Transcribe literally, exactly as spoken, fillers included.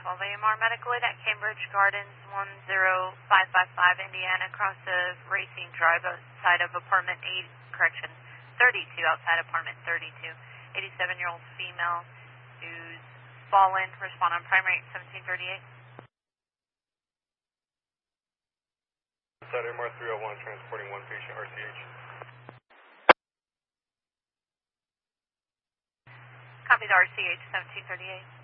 twelve A M R medical aid at Cambridge Gardens, one zero five five five, Indiana, across the Racing Drive outside of apartment eight, correction, thirty-two, outside apartment thirty-two. eighty-seven-year-old female who's fallen, respond on primary seventeen thirty-eight. Outside M R three oh one, transporting one patient, R C H. Copies R C H seventeen thirty-eight.